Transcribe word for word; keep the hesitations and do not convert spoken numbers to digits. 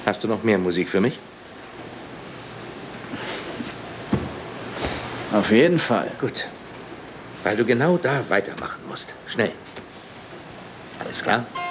Hast du noch mehr Musik für mich? Auf jeden Fall. Gut. Weil du genau da weitermachen musst. Schnell. Alles klar?